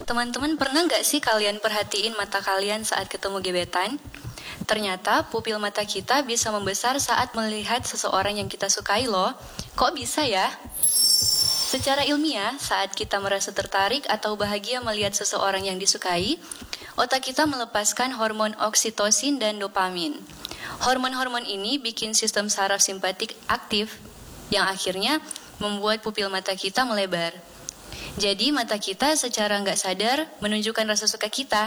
Teman-teman pernah nggak sih kalian perhatiin mata kalian saat ketemu gebetan? Ternyata pupil mata kita bisa membesar saat melihat seseorang yang kita sukai loh. Kok bisa ya? Secara ilmiah, saat kita merasa tertarik atau bahagia melihat seseorang yang disukai, otak kita melepaskan hormon oksitosin dan dopamin. Hormon-hormon ini bikin sistem saraf simpatik aktif, yang akhirnya membuat pupil mata kita melebar. Jadi mata kita secara nggak sadar menunjukkan rasa suka kita.